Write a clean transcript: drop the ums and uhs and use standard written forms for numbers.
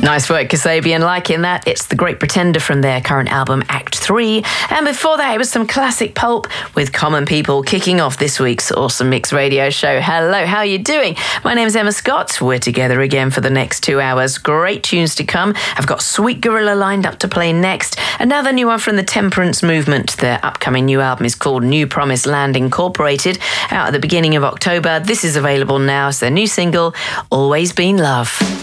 Nice work, Kasabian. Liking that. It's The Great Pretender from their current album, Act 3. And before that, it was some classic pulp with Common People kicking off this week's Awesome Mix radio show. Hello, how are you doing? My name is Emma Scott. We're together again for the next 2 hours. Great tunes to come. I've got Sweet Gorilla lined up to play next. Another new one from the Temperance Movement. Their upcoming new album is called New Promised Land Incorporated, out at the beginning of October. This is available now. It's their new single, Always Been Love.